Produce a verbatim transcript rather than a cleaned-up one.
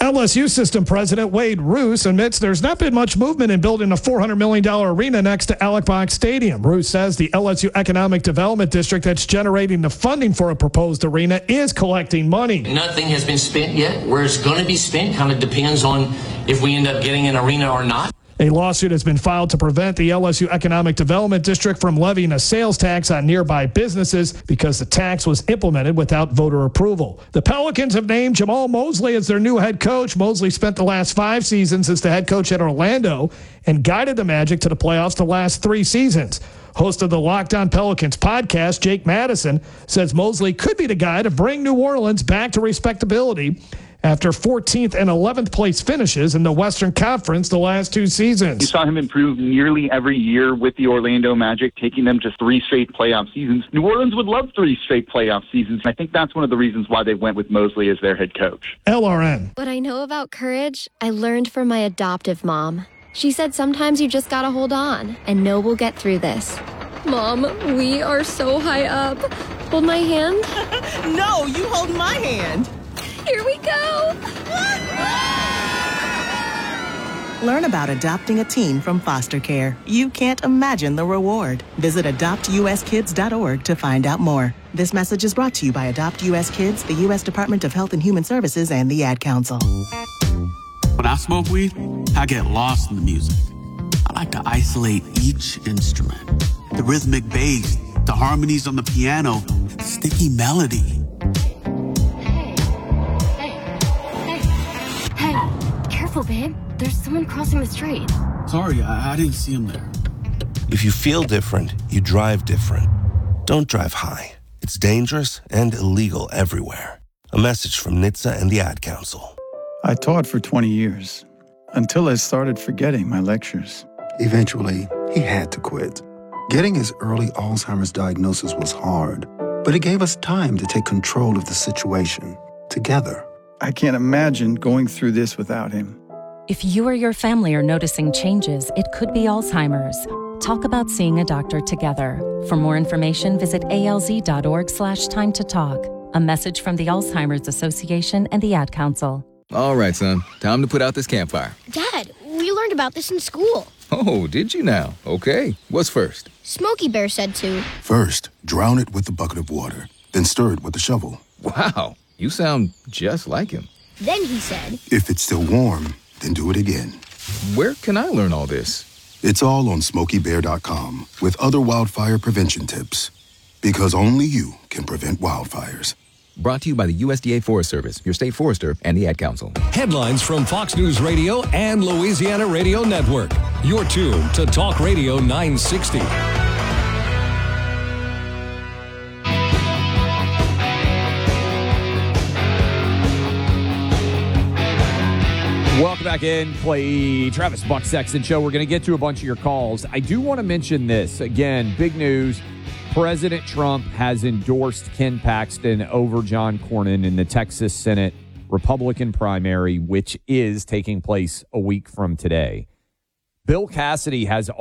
L S U system president Wade Roos admits there's not been much movement in building a four hundred million dollars arena next to Alex Box Stadium. Roos says the L S U Economic Development District that's generating the funding for a proposed arena is collecting money. Nothing has been spent yet. Where it's going to be spent kind of depends on if we end up getting an arena or not. A lawsuit has been filed to prevent the L S U Economic Development District from levying a sales tax on nearby businesses because the tax was implemented without voter approval. The Pelicans have named Jamal Mosley as their new head coach. Mosley spent the last five seasons as the head coach at Orlando and guided the Magic to the playoffs the last three seasons. Host of the Locked On Pelicans podcast, Jake Madison, says Mosley could be the guy to bring New Orleans back to respectability after fourteenth and eleventh place finishes in the Western Conference the last two seasons. You saw him improve nearly every year with the Orlando Magic, taking them to three straight playoff seasons. New Orleans would love three straight playoff seasons. I think that's one of the reasons why they went with Mosley as their head coach. L R N. What I know about courage, I learned from my adoptive mom. She said sometimes you just gotta hold on and know we'll get through this. Mom, we are so high up. Hold my hand. No, you hold my hand. Here we go. Learn about adopting a teen from foster care. You can't imagine the reward. Visit adopt u s kids dot org to find out more. This message is brought to you by Adopt U S Kids, the U S Department of Health and Human Services, and the Ad Council. When I smoke weed, I get lost in the music. I like to isolate each instrument. The rhythmic bass, the harmonies on the piano, the sticky melody. Babe, there's someone crossing the street. Sorry, I, I didn't see him there. If you feel different, you drive different. Don't drive high. It's dangerous and illegal everywhere. A message from N H T S A and the Ad Council. I taught for twenty years, until I started forgetting my lectures. Eventually, he had to quit. Getting his early Alzheimer's diagnosis was hard, but it gave us time to take control of the situation, together. I can't imagine going through this without him. If you or your family are noticing changes, it could be Alzheimer's. Talk about seeing a doctor together. For more information, visit alz.org slash time to talk. A message from the Alzheimer's Association and the Ad Council. All right, son. Time to put out this campfire. Dad, we learned about this in school. Oh, did you now? Okay. What's first? Smokey Bear said to. First, drown it with a bucket of water, then stir it with a shovel. Wow. You sound just like him. Then he said, if it's still warm, then do it again. Where can I learn all this? It's all on smokey bear dot com with other wildfire prevention tips. Because only you can prevent wildfires. Brought to you by the U S D A Forest Service, your state forester, and the Ad Council. Headlines from Fox News Radio and Louisiana Radio Network. You're tuned to Talk Radio nine sixty. Welcome back in. Play Travis Buck Sexton Show. We're going to get to a bunch of your calls. I do want to mention this. Again, big news. President Trump has endorsed Ken Paxton over John Cornyn in the Texas Senate Republican primary, which is taking place a week from today. Bill Cassidy has